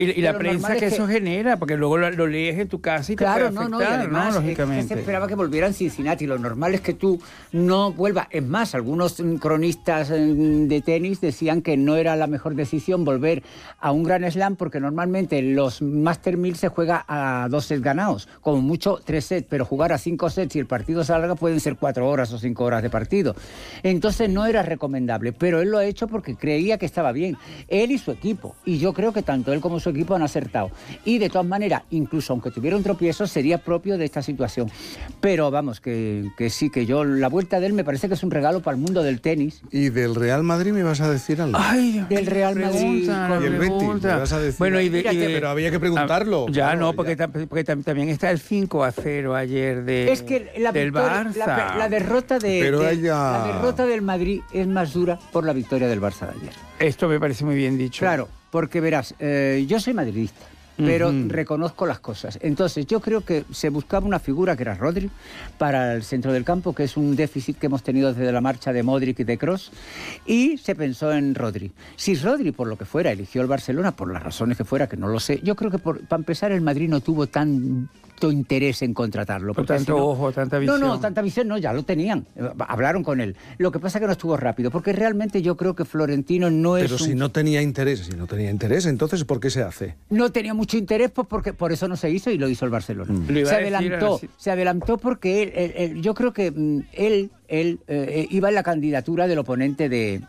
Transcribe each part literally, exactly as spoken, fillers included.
Y, y la prensa que, que eso genera, porque luego lo, lo lees en tu casa y claro, te puede no, afectar, no, y además, ¿no? Lógicamente. Es que se esperaba que volviera en Cincinnati. Lo normal es que tú no vuelvas. Es más, algunos cronistas de tenis decían que no era la mejor decisión volver a un Grand Slam, porque normalmente los Master mil se juega a dos sets ganados, como mucho tres sets, pero jugar a cinco sets y el partido se alarga pueden ser cuatro horas o cinco horas de partido. Entonces no era recomendable, pero él lo ha hecho porque creía que estaba bien. Él y su equipo. Y yo creo que tanto él como su equipo han acertado. Y de todas maneras, incluso aunque tuviera un tropiezo, sería propio de esta situación. Pero vamos, que, que sí, que yo, la vuelta de él me parece que es un regalo para el mundo del tenis. ¿Y del Real Madrid me vas a decir algo? Ay, del Real Madrid. Y el Betis, me vas a decir. Bueno, y de, y de, pero había que preguntarlo. Ya claro, no, porque, ya. porque también está el cinco a cero ayer de, es que la del victoria, Barça. La, la, derrota de, pero de ella... la derrota del Madrid es más dura por la victoria del Barça de ayer. Esto me parece muy bien dicho. Claro, porque verás, eh, yo soy madridista, pero uh-huh. reconozco las cosas. Entonces, yo creo que se buscaba una figura que era Rodri para el centro del campo, que es un déficit que hemos tenido desde la marcha de Modric y de Kroos, y se pensó en Rodri. Si Rodri, por lo que fuera, eligió el Barcelona, por las razones que fuera, que no lo sé, yo creo que por, para empezar el Madrid no tuvo tan... interés en contratarlo. Por tanto si no, ojo, tanta visión. No, no, tanta visión no, ya lo tenían. Hablaron con él. Lo que pasa es que no estuvo rápido, porque realmente yo creo que Florentino no es Pero si un... no tenía interés, si no tenía interés, entonces ¿por qué se hace? No tenía mucho interés, pues porque por eso no se hizo y lo hizo el Barcelona. Mm. Se adelantó, decir... se adelantó porque él, él, él, yo creo que él, él eh, iba en la candidatura del oponente de...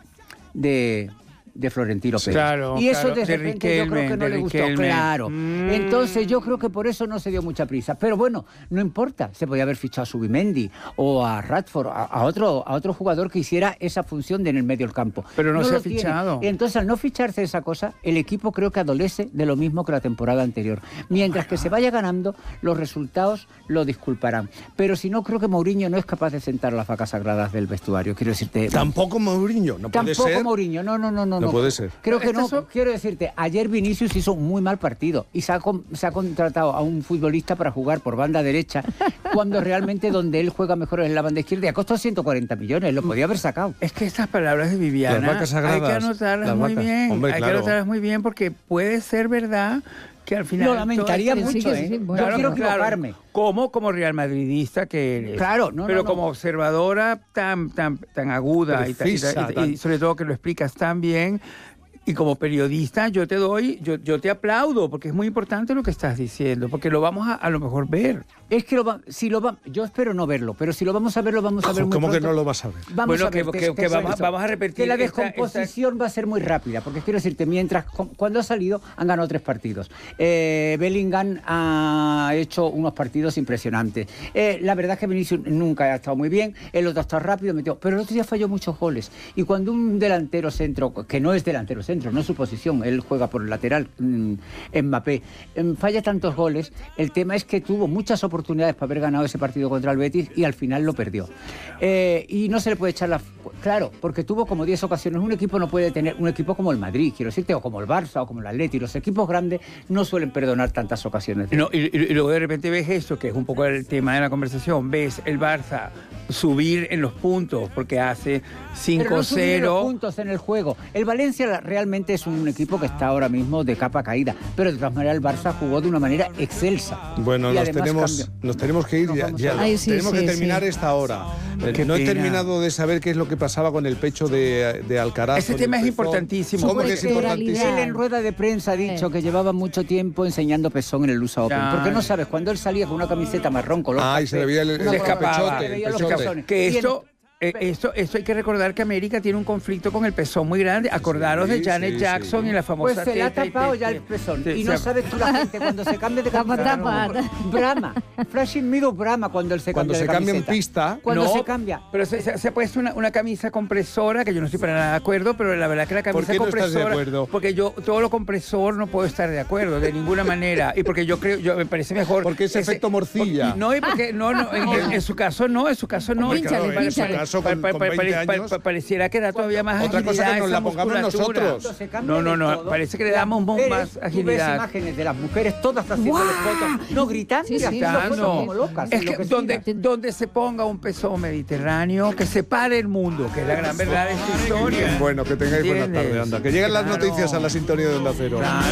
de de Florentino Pérez. Claro, y eso claro, de repente de yo creo que no le gustó, Riquelme. Claro. Mm. Entonces yo creo que por eso no se dio mucha prisa. Pero bueno, no importa, se podía haber fichado a Subimendi o a Radford, a, a, otro, a otro jugador que hiciera esa función de en el medio del campo. Pero no, no se ha fichado. Tiene. Entonces al no ficharse esa cosa, el equipo creo que adolece de lo mismo que la temporada anterior. Mientras que se vaya ganando, los resultados lo disculparán. Pero si no, creo que Mourinho no es capaz de sentar las vacas sagradas del vestuario. Quiero decirte... Tampoco Mourinho, no puede Tampoco ser. Mourinho, no, no, no, no. No puede ser. Creo que no. Son... Quiero decirte, ayer Vinicius hizo un muy mal partido y se ha, se ha contratado a un futbolista para jugar por banda derecha cuando realmente donde él juega mejor es en la banda izquierda y ha costado ciento cuarenta millones, lo podía haber sacado. Es que estas palabras de Viviana las vacas sagradas, hay que anotarlas las muy vacas. bien. Hombre, hay claro. que anotarlas muy bien porque puede ser verdad que al final... Lo lamentaría mucho, sí, sí, ¿eh? Sí, bueno, yo claro, quiero claro. equivocarme. Como, como real madridista que eres. Claro, no, Pero no, no. como observadora tan, tan, tan aguda y, Precisa, y, y, tan... y sobre todo que lo explicas tan bien. Y como periodista yo te doy, yo, yo te aplaudo, porque es muy importante lo que estás diciendo, porque lo vamos a, a lo mejor ver. Es que lo va, si lo va, yo espero no verlo, pero si lo vamos a ver, lo vamos a ver muy ¿Cómo pronto. que no lo vas a ver? Vamos bueno, a ver, que, te, que, te que vamos, vamos a repetir. Que la esta, descomposición esta... va a ser muy rápida, porque quiero decirte, mientras, cuando ha salido, han ganado tres partidos. Eh, Bellingham ha hecho unos partidos impresionantes. Eh, la verdad es que Vinicius nunca ha estado muy bien, el otro ha estado rápido, metió, pero el otro día falló muchos goles. Y cuando un delantero centro, que no es delantero centro, no es su posición, él juega por el lateral, mmm, Mbappé, eh, falla tantos goles, el tema es que tuvo muchas oportunidades para haber ganado ese partido contra el Betis y al final lo perdió. Eh, y no se le puede echar la... Claro, porque tuvo como diez ocasiones. Un equipo no puede tener... Un equipo como el Madrid, quiero decirte, o como el Barça, o como el Atleti. Los equipos grandes no suelen perdonar tantas ocasiones. No, y, y luego de repente ves esto, que es un poco el tema de la conversación. Ves el Barça subir en los puntos, porque hace cinco cero. Pero no los puntos en el juego. El Valencia realmente es un equipo que está ahora mismo de capa caída, pero de todas maneras el Barça jugó de una manera excelsa. Bueno, nos tenemos, nos tenemos que ir, ya, ya Ay, sí, tenemos sí, que terminar sí. esta hora. Eh, no he terminado de saber qué es lo que pasaba con el pecho de, de Alcaraz. Ese tema es importantísimo. ¿Cómo que es importantísimo? Él en rueda de prensa ha dicho que llevaba mucho tiempo enseñando pezón en el U S A Open, porque no sabes, cuando él salía con una camiseta marrón color Ay, se le veía el, el, el escapaba, pechote, el pechote. Que esto... Eh, esto, esto hay que recordar que América tiene un conflicto con el pezón muy grande. Acordaros sí, de Janet sí, Jackson sí. y la famosa... Pues se le ha tapado ya el pezón. Y no sabes tú la gente cuando se cambia de camiseta. Brama. Flashing Middle Brama cuando él se cuando cambia se de cambia camiseta. en pista. Cuando no, se cambia. Pero se, se, se ha puesto una, una camisa compresora, que yo no estoy para nada de acuerdo, pero la verdad que la camisa ¿Por qué no compresora... estás de acuerdo? Porque yo, todo lo compresor no puedo estar de acuerdo, de ninguna manera. Y porque yo creo, yo me parece mejor... Porque es efecto morcilla. Porque, no, y porque, no, no, en, en, en su caso no, en su caso no. Pínchale, claro, pínchale. En su caso, con, con veinte Pa, años... pa, pareciera que da todavía más Otra agilidad. cosa que nos la pongamos nosotros. No, no, no, parece que le damos mujeres, más agilidad. Tú ves imágenes de las mujeres todas haciendo fotos, no gritando, sí, sí, haciendo como locas. Es que, que donde, donde se ponga un pezón mediterráneo, que se pare el mundo, que es la gran verdad de esta historia. Bueno, que tengáis buena tarde, anda. Que lleguen las noticias a la sintonía de Onda Cero. Claro.